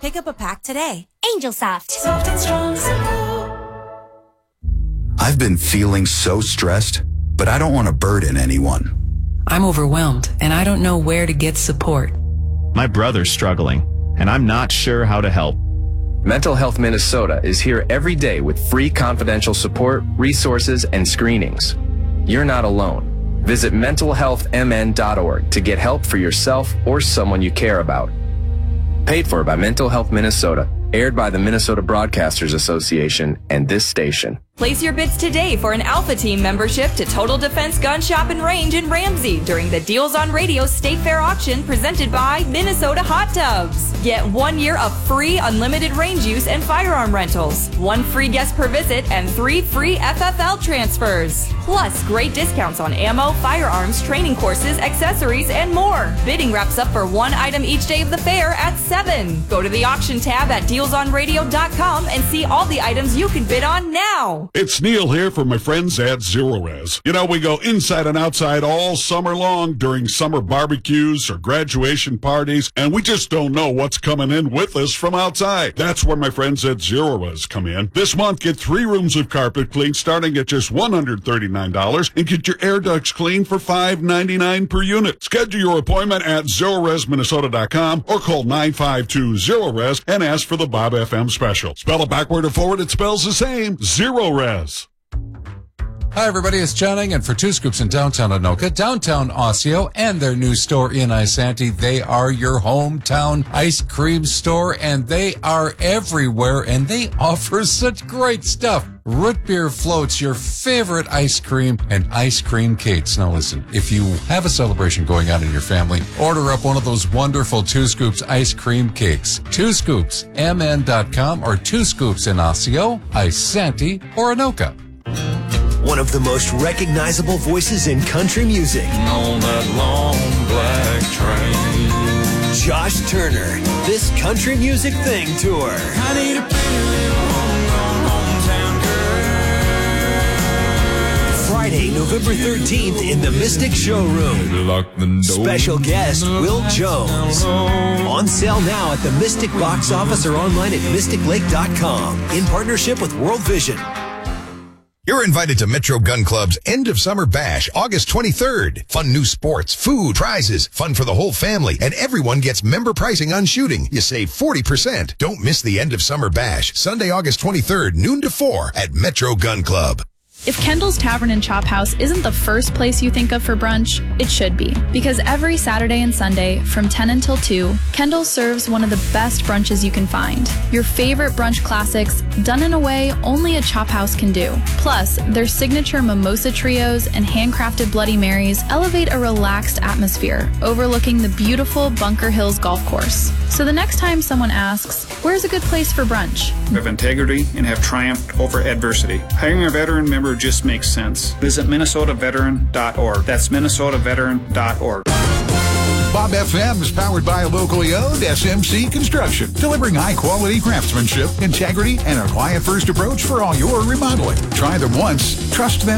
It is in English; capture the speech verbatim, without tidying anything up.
Pick up a pack today. Angel Soft. Soft and strong support. I've been feeling so stressed, but I don't want to burden anyone. I'm overwhelmed, and I don't know where to get support. My brother's struggling, and I'm not sure how to help. Mental Health Minnesota is here every day with free confidential support, resources, and screenings. You're not alone. Visit mental health m n dot org to get help for yourself or someone you care about. Paid for by Mental Health Minnesota. Aired by the Minnesota Broadcasters Association and this station. Place your bids today for an Alpha Team membership to Total Defense Gun Shop and Range in Ramsey during the Deals on Radio State Fair auction presented by Minnesota Hot Tubs. Get one year of free unlimited range use and firearm rentals, one free guest per visit, and three free F F L transfers. Plus, great discounts on ammo, firearms, training courses, accessories, and more. Bidding wraps up for one item each day of the fair at seven. Go to the auction tab at deals on radio dot com and see all the items you can bid on now. It's Neil here from my friends at Zero Res. You know, we go inside and outside all summer long during summer barbecues or graduation parties, and we just don't know what's coming in with us from outside. That's where my friends at Zero Res come in. This month, get three rooms of carpet cleaned starting at just one hundred thirty-nine dollars and get your air ducts cleaned for five ninety-nine per unit. Schedule your appointment at zero res minnesota dot com or call nine five two zero res and ask for the Bob F M special. Spell it backward or forward, it spells the same. Zero Res. Hi, everybody. It's Channing, and for Two Scoops in downtown Anoka, downtown Osseo, and their new store in Isanti, they are your hometown ice cream store, and they are everywhere, and they offer such great stuff. Root beer floats, your favorite ice cream, and ice cream cakes. Now listen, if you have a celebration going on in your family, order up one of those wonderful Two Scoops ice cream cakes. Two Scoops M N dot com or Two Scoops in Osseo, Isanti, or Anoka. One of the most recognizable voices in country music. On that long black train. Josh Turner, this Country Music Thing Tour. I need a pretty little hometown girl. Friday, November thirteenth in the Mystic Showroom. Lock the door. Special guest, Will Jones. On sale now at the Mystic box office or online at mystic lake dot com in partnership with World Vision. You're invited to Metro Gun Club's End of Summer Bash, August twenty-third. Fun new sports, food, prizes, fun for the whole family, and everyone gets member pricing on shooting. You save forty percent. Don't miss the End of Summer Bash, Sunday, August twenty-third, noon to four at Metro Gun Club. If Kendall's Tavern and Chop House isn't the first place you think of for brunch, it should be. Because every Saturday and Sunday, from ten until two, Kendall serves one of the best brunches you can find. Your favorite brunch classics, done in a way only a Chop House can do. Plus, their signature mimosa trios and handcrafted Bloody Marys elevate a relaxed atmosphere, overlooking the beautiful Bunker Hills Golf Course. So the next time someone asks, where's a good place for brunch? We have integrity and have triumphed over adversity. Hiring a veteran member just makes sense. Visit minnesota veteran dot org. That's minnesota veteran dot org. Bob F M is powered by a locally owned S M C Construction, delivering high-quality craftsmanship, integrity, and a client-first approach for all your remodeling. Try them once, trust them.